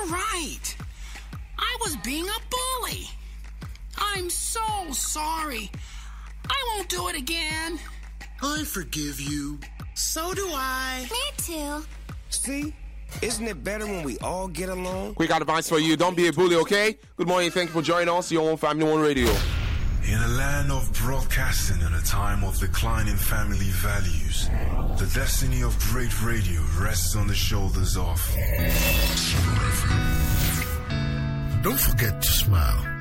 You're right. I was being a bully. I'm so sorry. I won't do it again. I forgive you. So do I. Me too. See? Isn't it better when we all get along? Quick advice for you. Don't be a bully, okay? Good morning. Thank you for joining us. Your own Family One Radio. In a land of broadcasting and a time of declining family values, the destiny of great radio rests on the shoulders of... Don't forget to smile.